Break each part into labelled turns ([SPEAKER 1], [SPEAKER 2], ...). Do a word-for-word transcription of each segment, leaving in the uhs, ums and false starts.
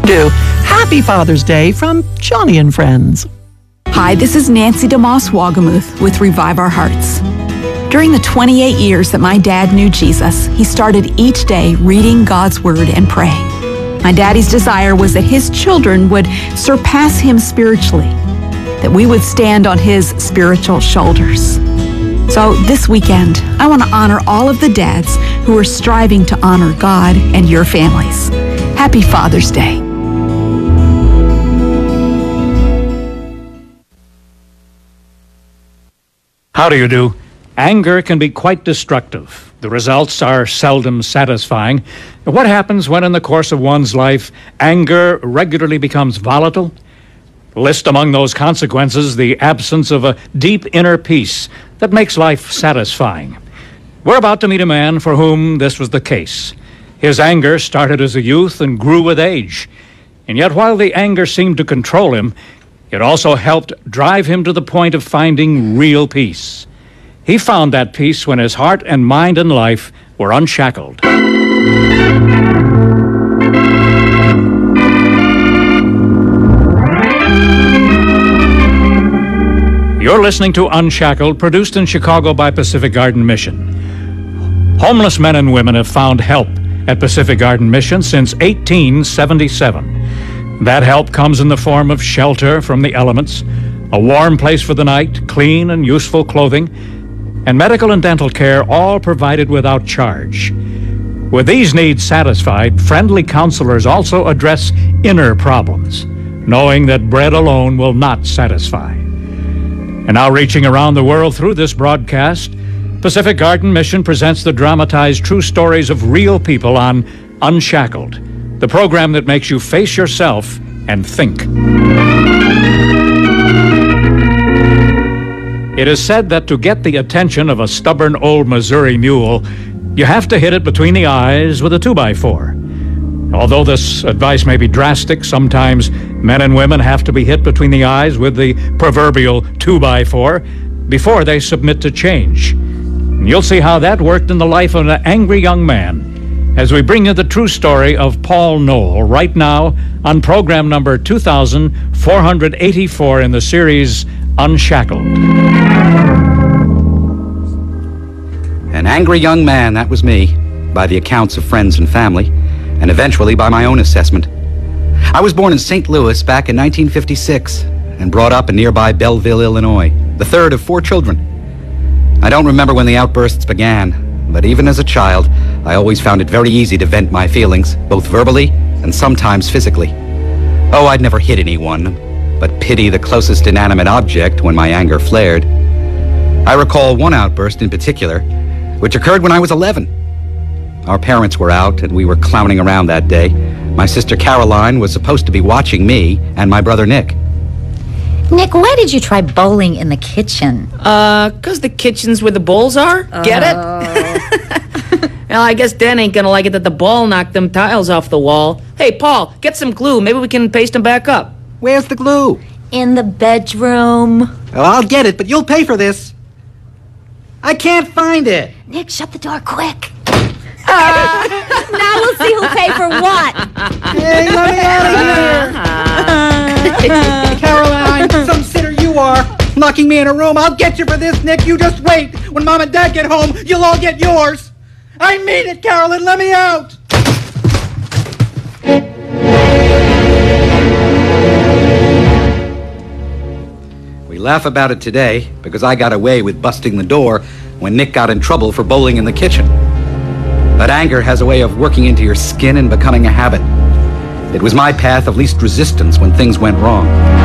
[SPEAKER 1] do? Happy Father's Day from Johnny and Friends.
[SPEAKER 2] Hi, this is Nancy DeMoss Wagamuth with Revive Our Hearts. During the twenty-eight years that my dad knew Jesus, he started each day reading God's Word and praying. My daddy's desire was that his children would surpass him spiritually, that we would stand on his spiritual shoulders. So this weekend, I want to honor all of the dads who are striving to honor God and your families. Happy Father's Day.
[SPEAKER 3] How do you do? Anger can be quite destructive. The results are seldom satisfying. What happens when in the course of one's life, anger regularly becomes volatile? List among those consequences the absence of a deep inner peace that makes life satisfying. We're about to meet a man for whom this was the case. His anger started as a youth and grew with age. And yet while the anger seemed to control him, it also helped drive him to the point of finding real peace. He found that peace when his heart and mind and life were unshackled. You're listening to Unshackled, produced in Chicago by Pacific Garden Mission. Homeless men and women have found help at Pacific Garden Mission since eighteen seventy-seven. That help comes in the form of shelter from the elements, a warm place for the night, clean and useful clothing, and medical and dental care, all provided without charge. With these needs satisfied, friendly counselors also address inner problems, knowing that bread alone will not satisfy. And now, reaching around the world through this broadcast, Pacific Garden Mission presents the dramatized true stories of real people on Unshackled, the program that makes you face yourself and think. It is said that to get the attention of a stubborn old Missouri mule, you have to hit it between the eyes with a two by four. Although this advice may be drastic, sometimes men and women have to be hit between the eyes with the proverbial two by four before they submit to change. And you'll see how that worked in the life of an angry young man as we bring you the true story of Paul Noel right now on program number two thousand four hundred eighty-four in the series Unshackled.
[SPEAKER 4] An angry young man, that was me, by the accounts of friends and family, and eventually by my own assessment. I was born in Saint Louis back in nineteen fifty-six and brought up in nearby Belleville, Illinois, the third of four children. I don't remember when the outbursts began, but even as a child, I always found it very easy to vent my feelings, both verbally and sometimes physically. Oh, I'd never hit anyone, but pity the closest inanimate object when my anger flared. I recall one outburst in particular, which occurred when I was eleven. Our parents were out and we were clowning around that day. My sister Caroline was supposed to be watching me and my brother Nick.
[SPEAKER 5] Nick, why did you try bowling in the kitchen?
[SPEAKER 6] Uh, cause the kitchen's where the bowls are. Oh. Get it? Well, I guess Dan ain't gonna like it that the ball knocked them tiles off the wall. Hey, Paul, get some glue. Maybe we can paste them back up.
[SPEAKER 4] Where's the glue?
[SPEAKER 5] In the bedroom.
[SPEAKER 4] Well, I'll get it, but you'll pay for this. I can't find it.
[SPEAKER 5] Nick, shut the door quick. Uh, now we'll see who'll pay for what.
[SPEAKER 4] Hey, let me out of here. Caroline, some sitter you are. Locking me in a room. I'll get you for this, Nick. You just wait. When Mom and Dad get home, you'll all get yours. I mean it, Carolyn. Let me out. We laugh about it today because I got away with busting the door when Nick got in trouble for bowling in the kitchen. But anger has a way of working into your skin and becoming a habit. It was my path of least resistance when things went wrong.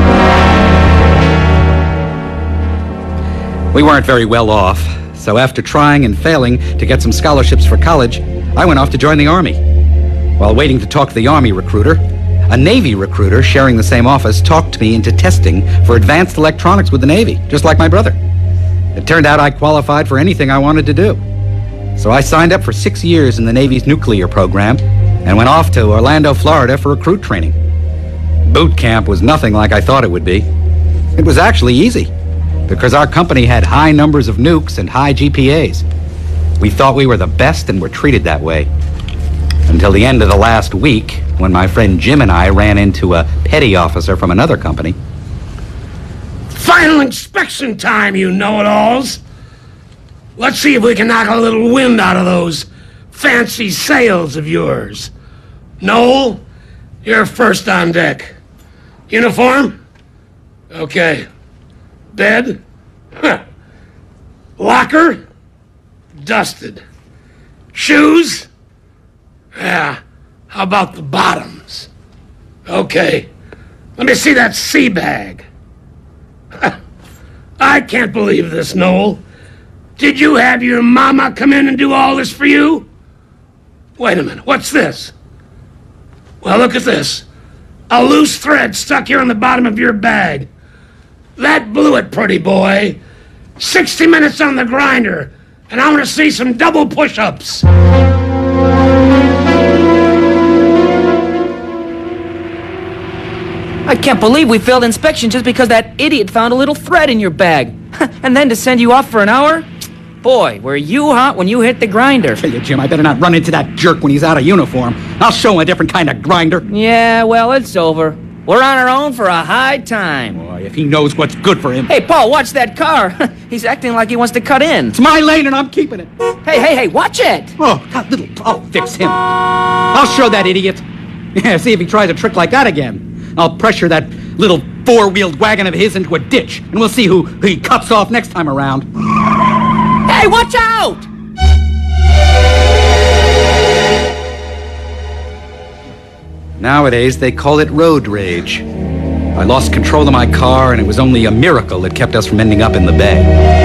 [SPEAKER 4] We weren't very well off, so after trying and failing to get some scholarships for college, I went off to join the Army. While waiting to talk to the Army recruiter, a Navy recruiter sharing the same office talked me into testing for advanced electronics with the Navy, just like my brother. It turned out I qualified for anything I wanted to do. So I signed up for six years in the Navy's nuclear program and went off to Orlando, Florida for recruit training. Boot camp was nothing like I thought it would be. It was actually easy because our company had high numbers of nukes and high G P As. We thought we were the best and were treated that way. Until the end of the last week, when my friend Jim and I ran into a petty officer from another company.
[SPEAKER 7] Final inspection time, you know-it-alls. Let's see if we can knock a little wind out of those fancy sails of yours. Noel, you're first on deck. Uniform? Okay. Bed? Huh. Locker? Dusted. Shoes? Yeah. How about the bottoms? Okay. Let me see that sea bag. I can't believe this, Noel. Did you have your mama come in and do all this for you? Wait a minute, what's this? Well, look at this. A loose thread stuck here on the bottom of your bag. That blew it, pretty boy. sixty minutes on the grinder, and I want to see some double push-ups.
[SPEAKER 6] I can't believe we failed inspection just because that idiot found a little thread in your bag. And then to send you off for an hour? Boy, were you hot when you hit the grinder.
[SPEAKER 4] Tell you, Jim, I better not run into that jerk when he's out of uniform. I'll show him a different kind of grinder.
[SPEAKER 6] Yeah, well, it's over. We're on our own for a high time.
[SPEAKER 4] Boy, if he knows what's good for him.
[SPEAKER 6] Hey, Paul, watch that car. He's acting like he wants to cut in.
[SPEAKER 4] It's my lane and I'm keeping it.
[SPEAKER 6] Hey, hey, hey, watch it.
[SPEAKER 4] Oh, that little... I'll fix him. I'll show that idiot. Yeah, see if he tries a trick like that again. I'll pressure that little four-wheeled wagon of his into a ditch, and we'll see who, who he cuts off next time around.
[SPEAKER 6] Hey, watch out!
[SPEAKER 4] Nowadays, they call it road rage. I lost control of my car, and it was only a miracle that kept us from ending up in the bay.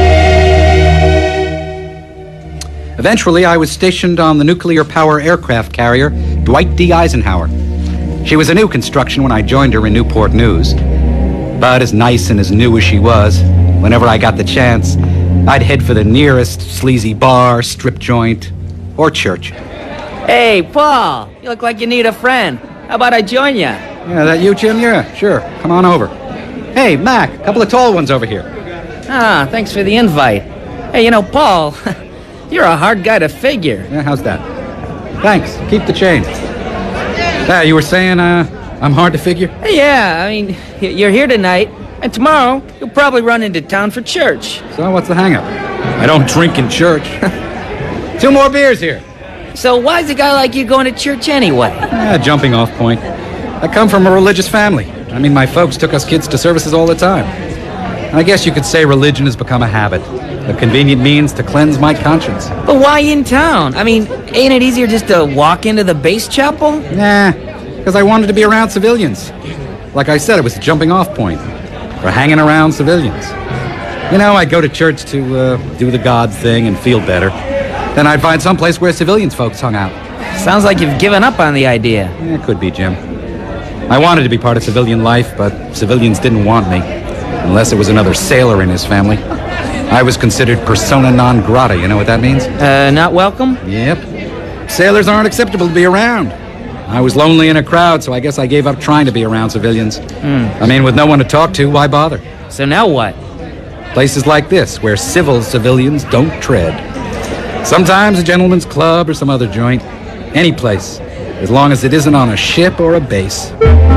[SPEAKER 4] Eventually, I was stationed on the nuclear power aircraft carrier Dwight D. Eisenhower. She was a new construction when I joined her in Newport News. But as nice and as new as she was, whenever I got the chance, I'd head for the nearest sleazy bar, strip joint, or church.
[SPEAKER 6] Hey, Paul, you look like you need a friend. How about I join you?
[SPEAKER 4] Yeah, that you, Jim? Yeah, sure. Come on over. Hey, Mac, a couple of tall ones over here.
[SPEAKER 6] Ah, thanks for the invite. Hey, you know, Paul, you're a hard guy to figure.
[SPEAKER 4] Yeah, how's that? Thanks. Keep the change. Yeah, you were saying, uh, I'm hard to figure?
[SPEAKER 6] Yeah, I mean, you're here tonight, and tomorrow you'll probably run into town for church.
[SPEAKER 4] So what's the hang-up? I don't drink in church. Two more beers here.
[SPEAKER 6] So why's a guy like you going to church anyway?
[SPEAKER 4] Ah, jumping off point. I come from a religious family. I mean, my folks took us kids to services all the time. I guess you could say religion has become a habit, a convenient means to cleanse my conscience.
[SPEAKER 6] But why in town? I mean, ain't it easier just to walk into the base chapel?
[SPEAKER 4] Nah, because I wanted to be around civilians. Like I said, it was a jumping off point for hanging around civilians. You know, I'd go to church to uh, do the God thing and feel better. Then I'd find someplace where civilians folks hung out.
[SPEAKER 6] Sounds like you've given up on the idea.
[SPEAKER 4] Yeah, it could be, Jim. I wanted to be part of civilian life, but civilians didn't want me. Unless it was another sailor in his family. I was considered persona non grata. You know what that means?
[SPEAKER 6] Uh, not welcome?
[SPEAKER 4] Yep. Sailors aren't acceptable to be around. I was lonely in a crowd, so I guess I gave up trying to be around civilians. Mm. I mean, with no one to talk to, why bother?
[SPEAKER 6] So now what?
[SPEAKER 4] Places like this, where civil civilians don't tread. Sometimes a gentleman's club or some other joint. Any place, as long as it isn't on a ship or a base.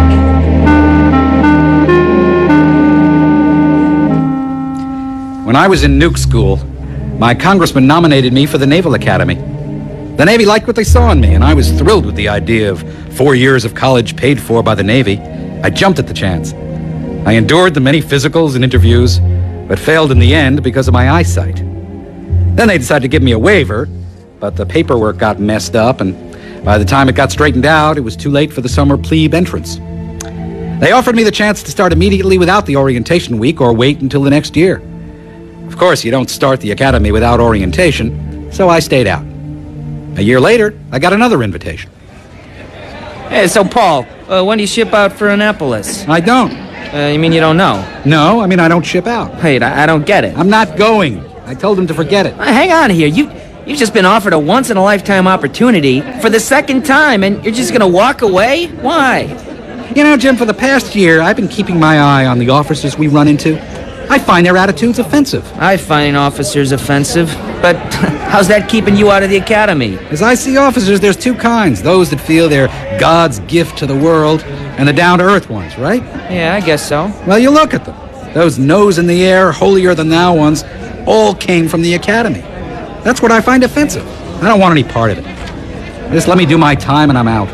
[SPEAKER 4] When I was in nuke school, my congressman nominated me for the Naval Academy. The Navy liked what they saw in me, and I was thrilled with the idea of four years of college paid for by the Navy. I jumped at the chance. I endured the many physicals and interviews, but failed in the end because of my eyesight. Then they decided to give me a waiver, but the paperwork got messed up, and by the time it got straightened out, it was too late for the summer plebe entrance. They offered me the chance to start immediately without the orientation week or wait until the next year. Of course, you don't start the academy without orientation, so I stayed out. A year later, I got another invitation.
[SPEAKER 6] Hey, so Paul, uh, when do you ship out for Annapolis?
[SPEAKER 4] I don't.
[SPEAKER 6] Uh, you mean you don't know?
[SPEAKER 4] No, I mean I don't ship out.
[SPEAKER 6] Wait, I, I don't get it.
[SPEAKER 4] I'm not going. I told him to forget it.
[SPEAKER 6] Uh, hang on here. You, you've just been offered a once-in-a-lifetime opportunity for the second time, and you're just going to walk away? Why?
[SPEAKER 4] You know, Jim, for the past year, I've been keeping my eye on the officers we run into. I find their attitudes offensive.
[SPEAKER 6] I find officers offensive, but how's that keeping you out of the academy?
[SPEAKER 4] As I see officers, there's two kinds. Those that feel they're God's gift to the world, and the down-to-earth ones, right?
[SPEAKER 6] Yeah, I guess so.
[SPEAKER 4] Well, you look at them. Those nose-in-the-air, holier-than-thou ones all came from the academy. That's what I find offensive. I don't want any part of it. Just let me do my time and I'm out.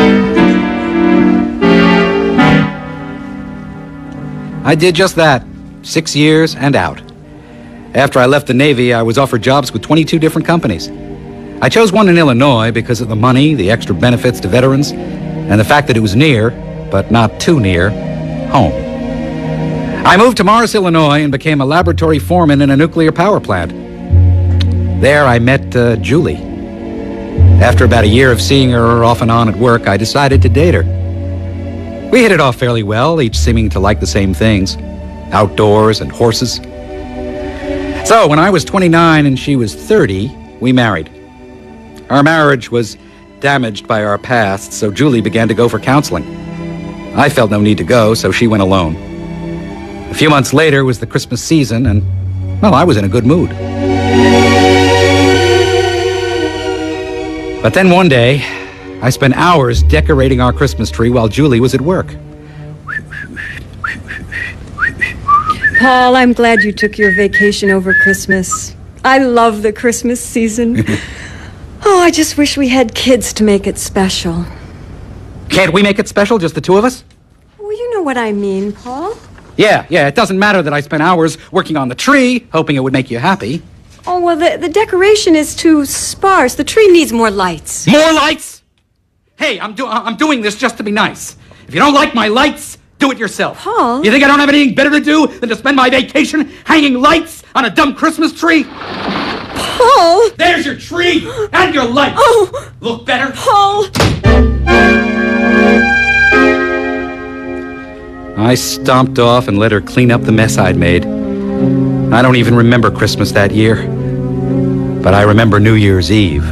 [SPEAKER 4] I did just that. Six years and out. After I left the Navy, I was offered jobs with twenty-two different companies. I chose one in Illinois because of the money, the extra benefits to veterans, and the fact that it was near, but not too near, home. I moved to Morris, Illinois, and became a laboratory foreman in a nuclear power plant. There I met uh, Julie. After about a year of seeing her off and on at work, I decided to date her. We hit it off fairly well, each seeming to like the same things. Outdoors and horses. So, when I was twenty-nine and she was thirty, we married. Our marriage was damaged by our past, so Julie began to go for counseling. I felt no need to go, so she went alone. A few months later was the Christmas season, and, well, I was in a good mood. But then one day, I spent hours decorating our Christmas tree while Julie was at work.
[SPEAKER 8] Paul, I'm glad you took your vacation over Christmas. I love the Christmas season. Oh, I just wish we had kids to make it special.
[SPEAKER 4] Can't we make it special, just the two of us?
[SPEAKER 8] Well, you know what I mean, Paul.
[SPEAKER 4] Yeah, yeah, it doesn't matter that I spent hours working on the tree, hoping it would make you happy.
[SPEAKER 8] Oh, well, the, the decoration is too sparse. The tree needs more lights.
[SPEAKER 4] More lights? Hey, I'm, do- I'm doing this just to be nice. If you don't like my lights, do it yourself.
[SPEAKER 8] Paul?
[SPEAKER 4] You think I don't have anything better to do than to spend my vacation hanging lights on a dumb Christmas tree?
[SPEAKER 8] Paul!
[SPEAKER 4] There's your tree and your lights.
[SPEAKER 8] Oh!
[SPEAKER 4] Look better?
[SPEAKER 8] Paul!
[SPEAKER 4] I stomped off and let her clean up the mess I'd made. I don't even remember Christmas that year, but I remember New Year's Eve.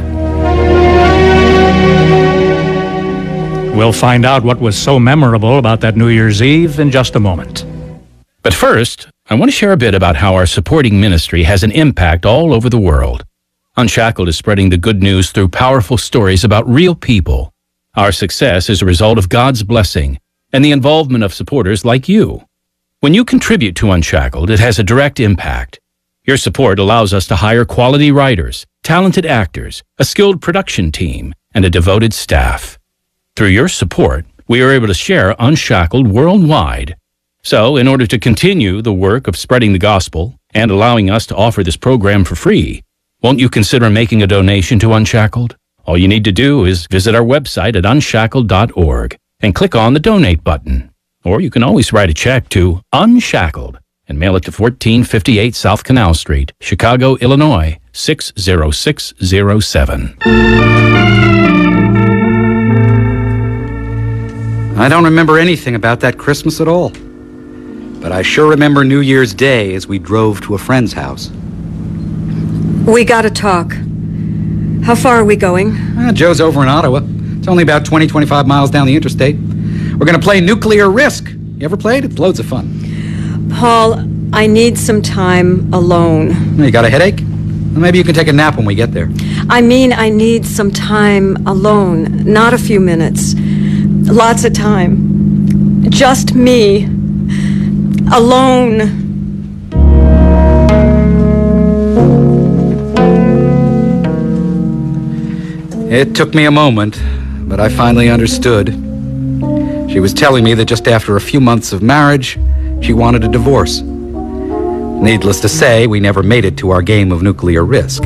[SPEAKER 3] We'll find out what was so memorable about that New Year's Eve in just a moment.
[SPEAKER 9] But first, I want to share a bit about how our supporting ministry has an impact all over the world. Unshackled is spreading the good news through powerful stories about real people. Our success is a result of God's blessing and the involvement of supporters like you. When you contribute to Unshackled, it has a direct impact. Your support allows us to hire quality writers, talented actors, a skilled production team, and a devoted staff. Through your support, we are able to share Unshackled worldwide. So, in order to continue the work of spreading the gospel and allowing us to offer this program for free, won't you consider making a donation to Unshackled? All you need to do is visit our website at unshackled dot org and click on the donate button. Or you can always write a check to Unshackled and mail it to fourteen fifty-eight South Canal Street, Chicago, Illinois, six zero six zero seven.
[SPEAKER 4] I don't remember anything about that Christmas at all. But I sure remember New Year's Day as we drove to a friend's house.
[SPEAKER 8] We gotta talk. How far are we going?
[SPEAKER 4] Ah, Joe's over in Ottawa. It's only about twenty, twenty-five miles down the interstate. We're going to play Nuclear Risk. You ever played? It's loads of fun.
[SPEAKER 8] Paul, I need some time alone.
[SPEAKER 4] You got a headache? Well, maybe you can take a nap when we get there.
[SPEAKER 8] I mean, I need some time alone. Not a few minutes. Lots of time. Just me. Alone.
[SPEAKER 4] It took me a moment, but I finally understood. She was telling me that just after a few months of marriage, she wanted a divorce. Needless to say, we never made it to our game of Nuclear Risk.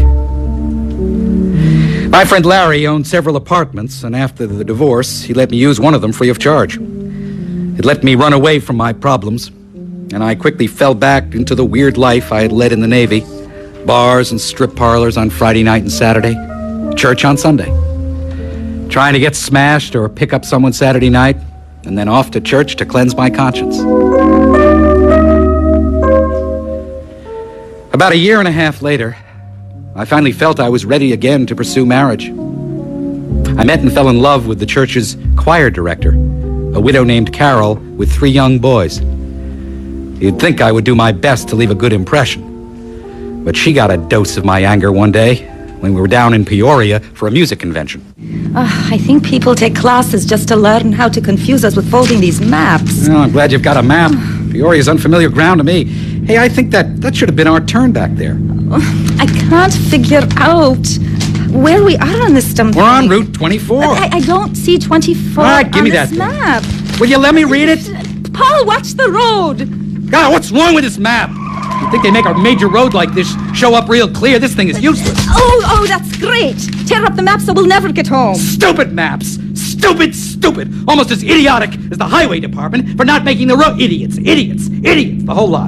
[SPEAKER 4] My friend Larry owned several apartments, and after the divorce, he let me use one of them free of charge. It let me run away from my problems, and I quickly fell back into the weird life I had led in the Navy. Bars and strip parlors on Friday night and Saturday, church on Sunday. Trying to get smashed or pick up someone Saturday night, and then off to church to cleanse my conscience. About a year and a half later, I finally felt I was ready again to pursue marriage. I met and fell in love with the church's choir director, a widow named Carol with three young boys. You'd think I would do my best to leave a good impression. But she got a dose of my anger one day when we were down in Peoria for a music convention.
[SPEAKER 10] Uh, I think people take classes just to learn how to confuse us with folding these maps.
[SPEAKER 4] Well, I'm glad you've got a map. Peoria's unfamiliar ground to me. Hey, I think that that should have been our turn back there.
[SPEAKER 10] I can't figure out where we are on this stump.
[SPEAKER 4] We're on Route twenty-four.
[SPEAKER 10] I, I don't see twenty-four
[SPEAKER 4] All right, give
[SPEAKER 10] on
[SPEAKER 4] me
[SPEAKER 10] this
[SPEAKER 4] that
[SPEAKER 10] map.
[SPEAKER 4] Thing. Will you let me read it?
[SPEAKER 10] Paul, watch the road.
[SPEAKER 4] God, what's wrong with this map? You think they make a major road like this show up real clear? This thing is useless.
[SPEAKER 10] Oh, oh, that's great. Tear up the map so we'll never get home.
[SPEAKER 4] Stupid maps. Stupid, stupid. Almost as idiotic as the highway department for not making the road. Idiots, idiots, idiots. The whole lot.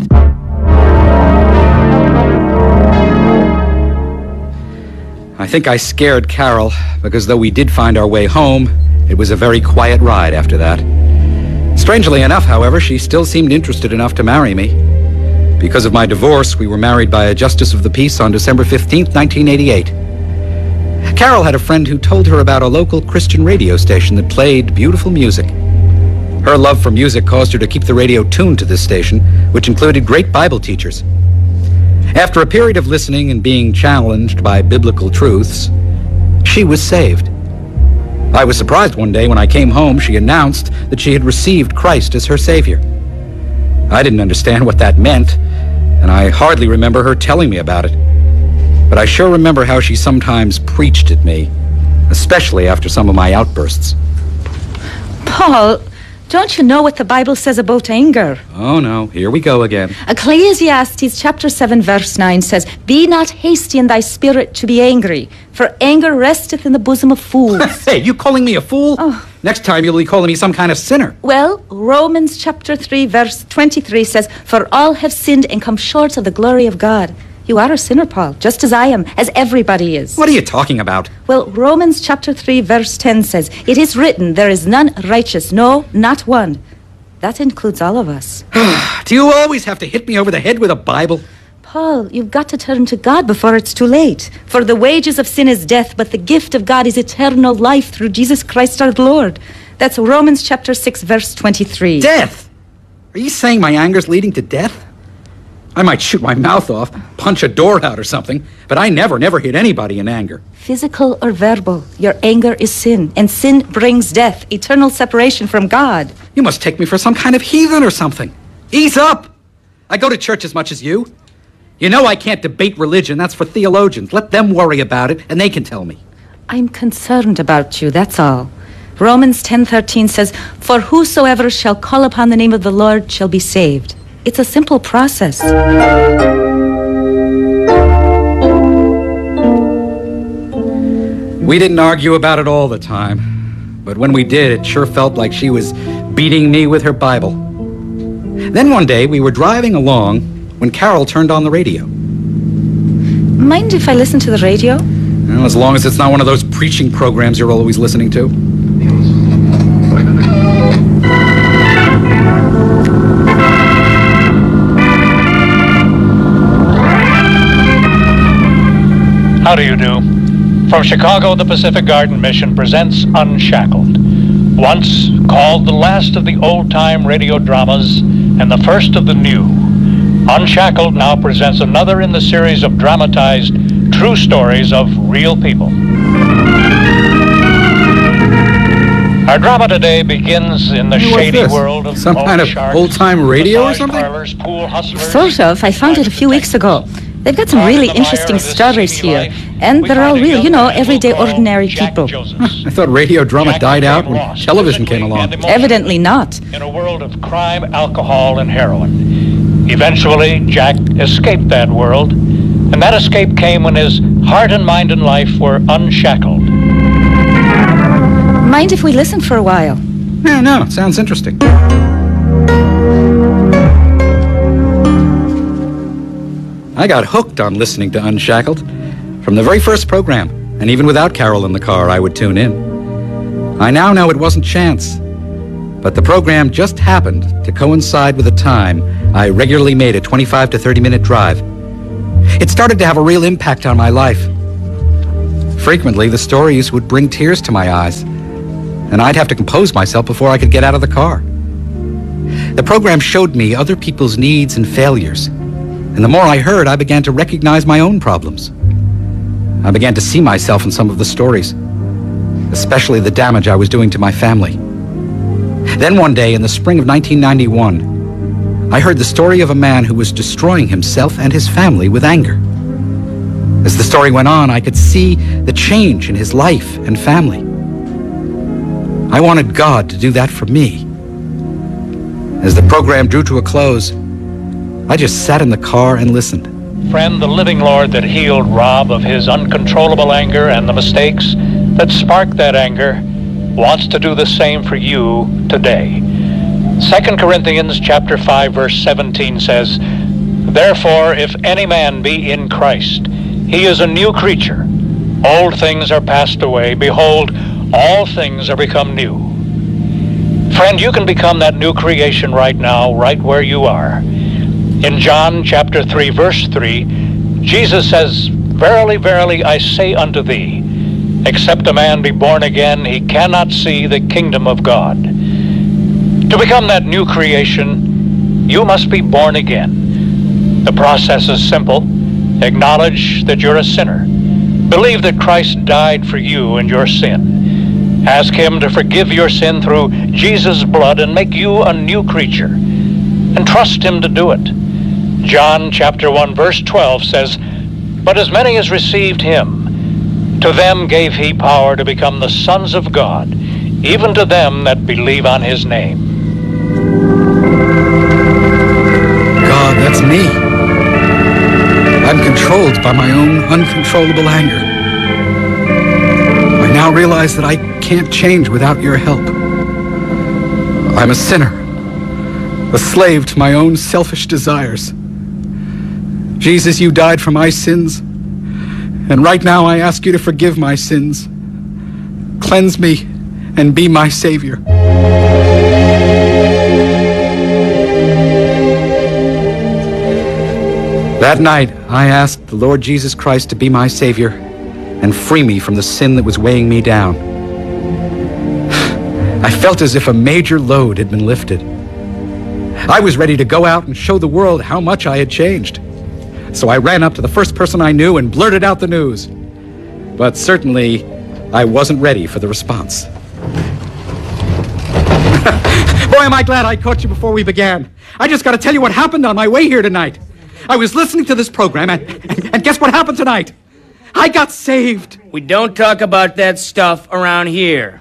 [SPEAKER 4] I think I scared Carol, because though we did find our way home, it was a very quiet ride after that. Strangely enough, however, she still seemed interested enough to marry me. Because of my divorce, we were married by a justice of the peace on December fifteenth, nineteen eighty-eight. Carol had a friend who told her about a local Christian radio station that played beautiful music. Her love for music caused her to keep the radio tuned to this station, which included great Bible teachers. After a period of listening and being challenged by biblical truths, she was saved. I was surprised one day when I came home, she announced that she had received Christ as her Savior. I didn't understand what that meant, and I hardly remember her telling me about it. But I sure remember how she sometimes preached at me, especially after some of my outbursts.
[SPEAKER 10] Paul, don't you know what the Bible says about anger?
[SPEAKER 4] Oh, no. Here we go again.
[SPEAKER 10] Ecclesiastes chapter seven, verse nine says, "Be not hasty in thy spirit to be angry, for anger resteth in the bosom of fools."
[SPEAKER 4] Hey, you calling me a fool?
[SPEAKER 10] Oh.
[SPEAKER 4] Next time you'll be calling me some kind of sinner.
[SPEAKER 10] Well, Romans chapter three, verse twenty-three says, "For all have sinned and come short of the glory of God." You are a sinner, Paul, just as I am, as everybody is.
[SPEAKER 4] What are you talking about?
[SPEAKER 10] Well, Romans chapter three, verse ten says, "It is written, there is none righteous, no, not one." That includes all of us.
[SPEAKER 4] Do you always have to hit me over the head with a Bible?
[SPEAKER 10] Paul, you've got to turn to God before it's too late. For the wages of sin is death, but the gift of God is eternal life through Jesus Christ our Lord. That's Romans chapter six, verse twenty-three.
[SPEAKER 4] Death? Are you saying my anger's leading to death? I might shoot my mouth off, punch a door out or something, but I never, never hit anybody in anger.
[SPEAKER 10] Physical or verbal, your anger is sin, and sin brings death, eternal separation from God.
[SPEAKER 4] You must take me for some kind of heathen or something. Ease up! I go to church as much as you. You know I can't debate religion. That's for theologians. Let them worry about it, and they can tell me.
[SPEAKER 10] I'm concerned about you, that's all. Romans ten thirteen says, "For whosoever shall call upon the name of the Lord shall be saved." It's a simple process.
[SPEAKER 4] We didn't argue about it all the time, but when we did, it sure felt like she was beating me with her Bible. Then one day, we were driving along when Carol turned on the radio.
[SPEAKER 10] Mind if I listen to the radio?
[SPEAKER 4] Well, as long as it's not one of those preaching programs you're always listening to.
[SPEAKER 3] How do you do? From Chicago, the Pacific Garden Mission presents Unshackled. Once called the last of the old-time radio dramas and the first of the new, Unshackled now presents another in the series of dramatized true stories of real people. Our drama today begins in the
[SPEAKER 4] Hey, what's
[SPEAKER 3] shady
[SPEAKER 4] this?
[SPEAKER 3] world of
[SPEAKER 4] Some kind of
[SPEAKER 3] sharks,
[SPEAKER 4] old-time radio or
[SPEAKER 3] massage
[SPEAKER 4] something?
[SPEAKER 3] parlors, pool hustlers,
[SPEAKER 10] Sort of. I found it a few weeks ago. They've got some really interesting stories here. And they're all real, you know, everyday, ordinary people.
[SPEAKER 4] I thought radio drama died out when television came along.
[SPEAKER 10] Evidently not.
[SPEAKER 3] In a world of crime, alcohol, and heroin. Eventually, Jack escaped that world, and that escape came when his heart and mind and life were unshackled.
[SPEAKER 10] Mind if we listen for a while?
[SPEAKER 4] Yeah, no, sounds interesting. I got hooked on listening to Unshackled. From the very first program, and even without Carol in the car, I would tune in. I now know it wasn't chance, but the program just happened to coincide with the time I regularly made a twenty-five to thirty minute drive. It started to have a real impact on my life. Frequently, the stories would bring tears to my eyes, and I'd have to compose myself before I could get out of the car. The program showed me other people's needs and failures. And the more I heard, I began to recognize my own problems. I began to see myself in some of the stories, especially the damage I was doing to my family. Then one day in the spring of nineteen ninety-one, I heard the story of a man who was destroying himself and his family with anger. As the story went on, I could see the change in his life and family. I wanted God to do that for me. As the program drew to a close, I just sat in the car and listened.
[SPEAKER 3] Friend, the living Lord that healed Rob of his uncontrollable anger and the mistakes that sparked that anger wants to do the same for you today. Second Corinthians chapter five verse seventeen says, "Therefore, if any man be in Christ, he is a new creature. Old things are passed away. Behold, all things are become new." Friend, you can become that new creation right now, right where you are. In John chapter three, verse three, Jesus says, "Verily, verily, I say unto thee, except a man be born again, he cannot see the kingdom of God." To become that new creation, you must be born again. The process is simple. Acknowledge that you're a sinner. Believe that Christ died for you and your sin. Ask him to forgive your sin through Jesus' blood and make you a new creature. And trust him to do it. John chapter one verse twelve says, "But as many as received him, to them gave he power to become the sons of God, even to them that believe on his name."
[SPEAKER 4] God, that's me. I'm controlled by my own uncontrollable anger. I now realize that I can't change without your help. I'm a sinner, a slave to my own selfish desires. Jesus, you died for my sins, and right now I ask you to forgive my sins. Cleanse me and be my Savior. That night, I asked the Lord Jesus Christ to be my Savior and free me from the sin that was weighing me down. I felt as if a major load had been lifted. I was ready to go out and show the world how much I had changed. So I ran up to the first person I knew and blurted out the news. But certainly, I wasn't ready for the response. Boy, am I glad I caught you before we began. I just got to tell you what happened on my way here tonight. I was listening to this program, and, and, and guess what happened tonight? I got saved.
[SPEAKER 6] We don't talk about that stuff around here.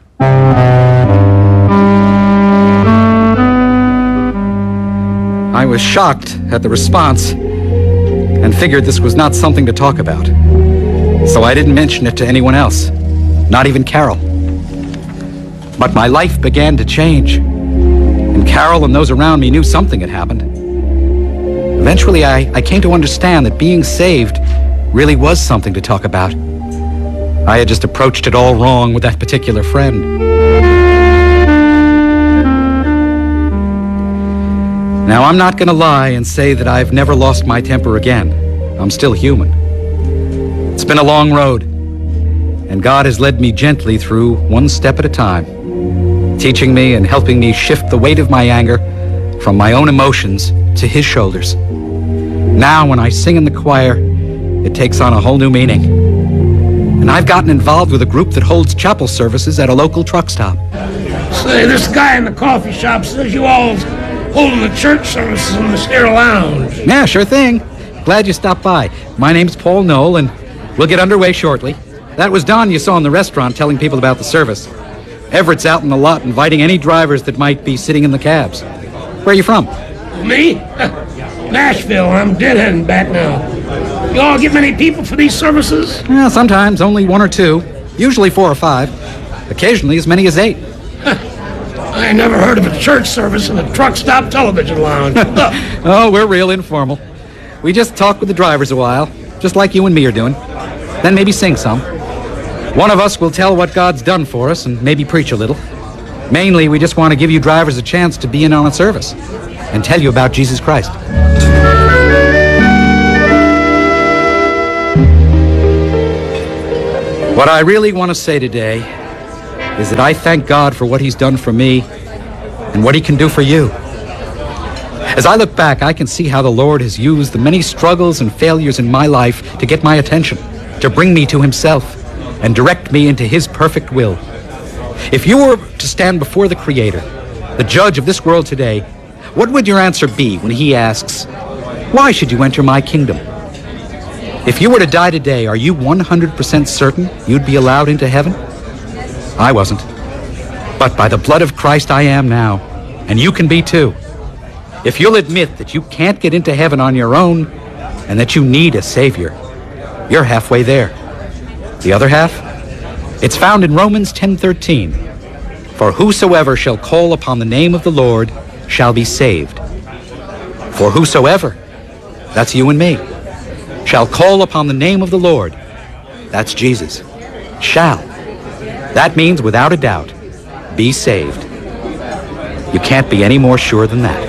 [SPEAKER 4] I was shocked at the response and figured this was not something to talk about. So I didn't mention it to anyone else, not even Carol. But my life began to change, and Carol and those around me knew something had happened. Eventually, I, I came to understand that being saved really was something to talk about. I had just approached it all wrong with that particular friend. Now, I'm not going to lie and say that I've never lost my temper again. I'm still human. It's been a long road, and God has led me gently through one step at a time, teaching me and helping me shift the weight of my anger from my own emotions to his shoulders. Now, when I sing in the choir, it takes on a whole new meaning. And I've gotten involved with a group that holds chapel services at a local truck stop.
[SPEAKER 7] Say, this guy in the coffee shop says you all holding the church services in this here lounge.
[SPEAKER 4] Yeah, sure thing. Glad you stopped by. My name's Paul Knoll, and we'll get underway shortly. That was Don you saw in the restaurant telling people about the service. Everett's out in the lot inviting any drivers that might be sitting in the cabs. Where are you from?
[SPEAKER 7] Me? Nashville. I'm deadheading back now. You all get many people for these services?
[SPEAKER 4] Yeah, sometimes only one or two. Usually four or five. Occasionally as many as eight.
[SPEAKER 7] I never heard of a church service in a truck stop television lounge.
[SPEAKER 4] Oh, we're real informal. We just talk with the drivers a while, just like you and me are doing. Then maybe sing some. One of us will tell what God's done for us and maybe preach a little. Mainly, we just want to give you drivers a chance to be in on a service and tell you about Jesus Christ. What I really want to say today is that I thank God for what he's done for me and what he can do for you. As I look back, I can see how the Lord has used the many struggles and failures in my life to get my attention, to bring me to himself, and direct me into his perfect will. If you were to stand before the Creator, the judge of this world today, what would your answer be when he asks, "Why should you enter my kingdom?" If you were to die today, are you one hundred percent certain you'd be allowed into heaven? I wasn't. But by the blood of Christ I am now, and you can be too. If you'll admit that you can't get into heaven on your own, and that you need a Savior, you're halfway there. The other half? It's found in Romans ten thirteen. For whosoever shall call upon the name of the Lord shall be saved. For whosoever, that's you and me, shall call upon the name of the Lord, that's Jesus, shall. That means without a doubt, be saved. You can't be any more sure than that.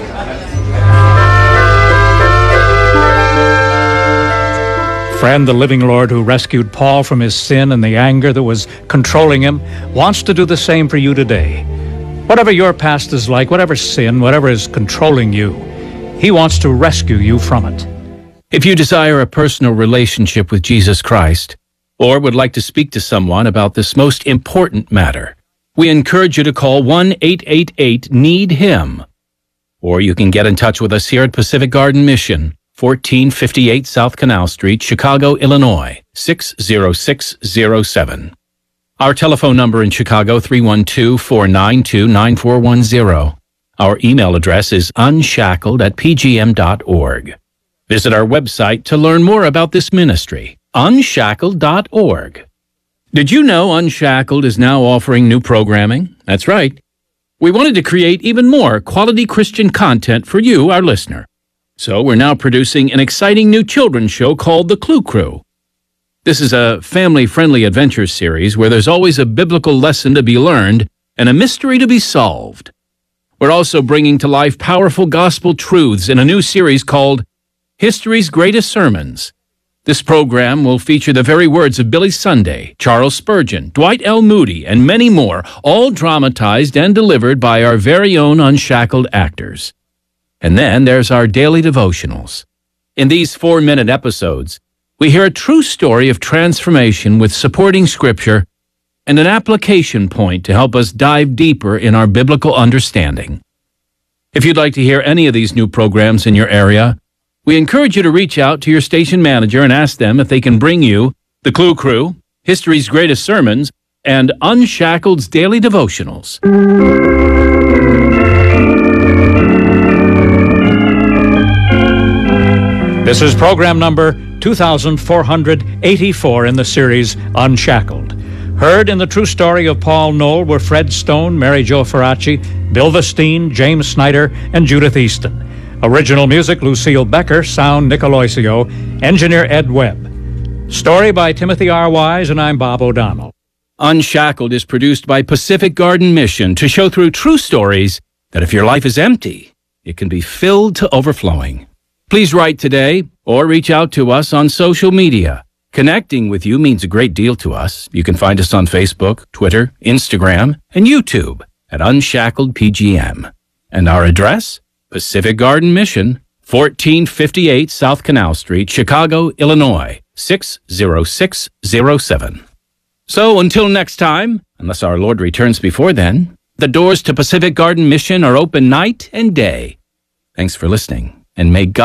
[SPEAKER 3] Friend, the living Lord who rescued Paul from his sin and the anger that was controlling him wants to do the same for you today. Whatever your past is like, whatever sin, whatever is controlling you, he wants to rescue you from it.
[SPEAKER 9] If you desire a personal relationship with Jesus Christ, or would like to speak to someone about this most important matter, we encourage you to call one eight eight eight need him. Or you can get in touch with us here at Pacific Garden Mission, fourteen fifty-eight South Canal Street, Chicago, Illinois, six zero six zero seven. Our telephone number in Chicago, three one two, four nine two, nine four one zero. Our email address is unshackled at p g m dot org. Visit our website to learn more about this ministry, unshackled dot org. Did you know Unshackled is now offering new programming? That's right. We wanted to create even more quality Christian content for you, our listener. So we're now producing an exciting new children's show called The Clue Crew. This is a family-friendly adventure series where there's always a biblical lesson to be learned and a mystery to be solved. We're also bringing to life powerful gospel truths in a new series called History's Greatest Sermons. This program will feature the very words of Billy Sunday, Charles Spurgeon, Dwight L. Moody, and many more, all dramatized and delivered by our very own Unshackled actors. And then there's our daily devotionals. In these four-minute episodes, we hear a true story of transformation with supporting scripture and an application point to help us dive deeper in our biblical understanding. If you'd like to hear any of these new programs in your area, we encourage you to reach out to your station manager and ask them if they can bring you The Clue Crew, History's Greatest Sermons, and Unshackled's Daily Devotionals.
[SPEAKER 3] This is program number two thousand four hundred eighty-four in the series Unshackled. Heard in the true story of Paul Knoll were Fred Stone, Mary Jo Ferracci, Bill Vestine, James Snyder, and Judith Easton. Original music, Lucille Becker. Sound, Nick Aloisio. Engineer, Ed Webb. Story by Timothy R. Wise, and I'm Bob O'Donnell.
[SPEAKER 9] Unshackled is produced by Pacific Garden Mission to show through true stories that if your life is empty, it can be filled to overflowing. Please write today or reach out to us on social media. Connecting with you means a great deal to us. You can find us on Facebook, Twitter, Instagram, and YouTube at Unshackled P G M. And our address? Pacific Garden Mission, fourteen fifty-eight South Canal Street, Chicago, Illinois, six zero six zero seven. So until next time, unless our Lord returns before then, the doors to Pacific Garden Mission are open night and day. Thanks for listening, and may God